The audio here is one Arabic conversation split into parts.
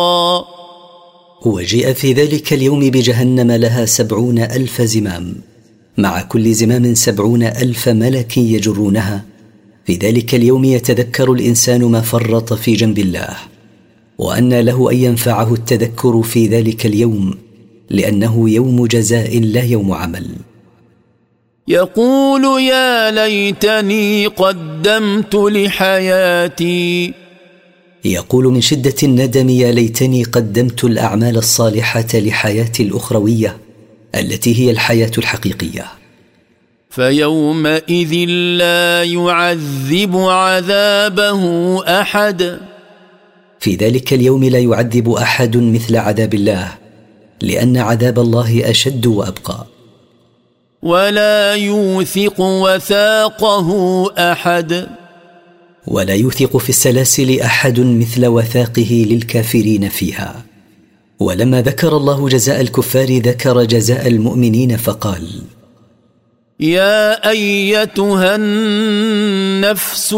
وجيء في ذلك اليوم بجهنم لها 70,000 زمام، مع كل زمام 70,000 ملك يجرونها. في ذلك اليوم يتذكر الإنسان ما فرط في جنب الله، وأن له أن ينفعه التذكر في ذلك اليوم، لأنه يوم جزاء لا يوم عمل. يقول يا ليتني قدمت لحياتي. يقول من شدة الندم يا ليتني قدمت الأعمال الصالحة لحياتي الأخروية التي هي الحياة الحقيقية. فيومئذ لا يعذب عذابه أحد. في ذلك اليوم لا يعذب أحد مثل عذاب الله، لأن عذاب الله أشد وأبقى. ولا يوثق وثاقه أحد. ولا يوثق في السلاسل أحد مثل وثاقه للكافرين فيها. ولما ذكر الله جزاء الكفار ذكر جزاء المؤمنين فقال: يا أيتها النفس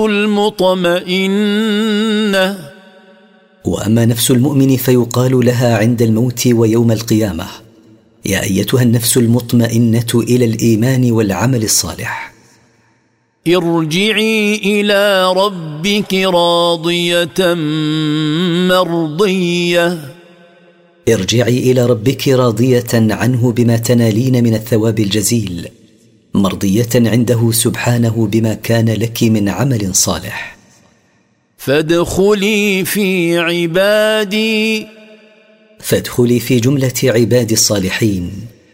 المطمئنة. وأما نفس المؤمن فيقال لها عند الموت ويوم القيامة: يا أيتها النفس المطمئنة إلى الإيمان والعمل الصالح، ارجعي إلى ربك راضية مرضية. ارجعي إلى ربك راضية عنه بما تنالين من الثواب الجزيل، مرضية عنده سبحانه بما كان لك من عمل صالح. فادخلي في عبادي. فادخلي في جملة عباد الصالحين.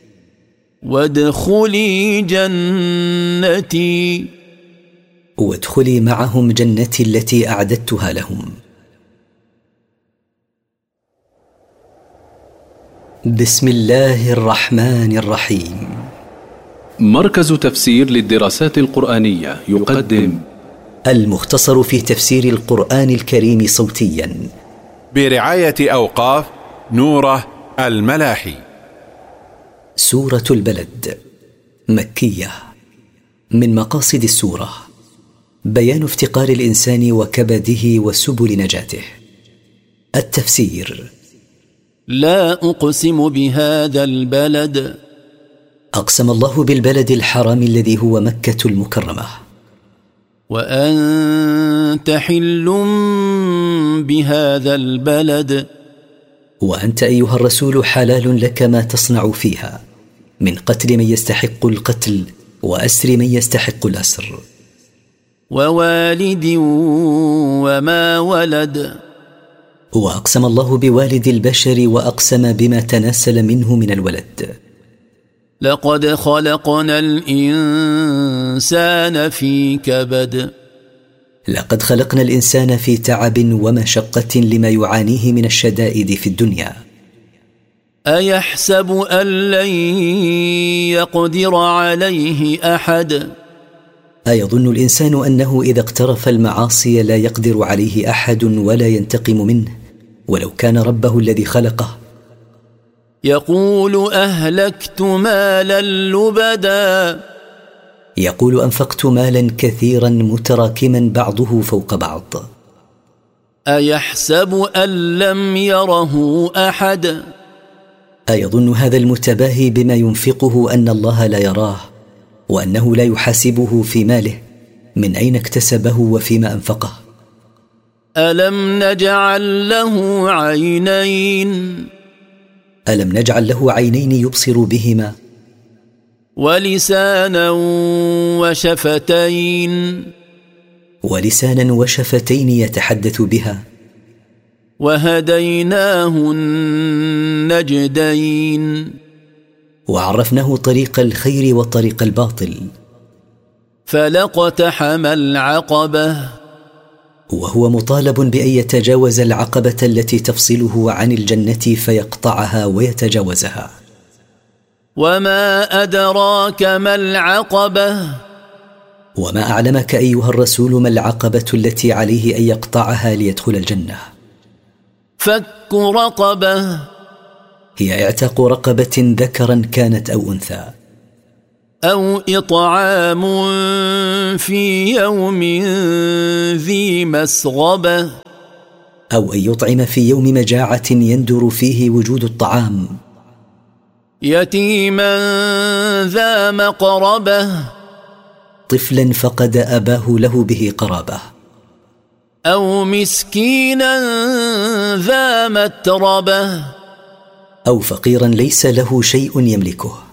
وادخلي جنتي. وادخلي معهم جنتي التي أعددتها لهم. بسم الله الرحمن الرحيم. مركز تفسير للدراسات القرآنية يقدم المختصر في تفسير القرآن الكريم صوتيا برعاية أوقاف نوره الملاحي. سورة البلد مكية. من مقاصد السورة بيان افتقار الإنسان وكبده وسبل نجاته. التفسير: لا أقسم بهذا البلد. أقسم الله بالبلد الحرام الذي هو مكة المكرمة. وأنت حل بهذا البلد. وأنت أيها الرسول حلال لك ما تصنع فيها من قتل من يستحق القتل وأسر من يستحق الأسر. ووالد وما ولد. وأقسم الله بوالد البشر وأقسم بما تناسل منه من الولد. لقد خلقنا الإنسان في كبد. لقد خلقنا الإنسان في تعب ومشقة لما يعانيه من الشدائد في الدنيا. أيحسب أن لن يقدر عليه أحد. أيظن الإنسان أنه إذا اقترف المعاصي لا يقدر عليه أحد ولا ينتقم منه ولو كان ربه الذي خلقه. يقول أهلكت مالا لبدا. يقول أنفقت مالا كثيرا متراكما بعضه فوق بعض. أيحسب أن لم يره أحد. أيظن هذا المتباهي بما ينفقه أن الله لا يراه وأنه لا يحاسبه في ماله من أين اكتسبه وفيما أنفقه. ألم نجعل له عينين. ألم نجعل له عينين يبصر بهما. ولسانا وشفتين. ولسانا وشفتين يتحدث بها. وهديناه النجدين. وعرفناه طريق الخير وطريق الباطل. فلاقتحم العقبة. وهو مطالب بأن يتجاوز العقبة التي تفصله عن الجنة فيقطعها ويتجاوزها. وما أدراك ما العقبة. وما أعلمك أيها الرسول ما العقبة التي عليه أن يقطعها ليدخل الجنة. فك رقبة. هي اعتاق رقبة ذكرا كانت أو أنثى. أو إطعام في يوم ذي مسغبة. أو أن يطعم في يوم مجاعة يندر فيه وجود الطعام. يتيما ذا مقربة، طفلا فقد أباه له به قرابة. أو مسكينا ذا متربة، أو فقيرا ليس له شيء يملكه.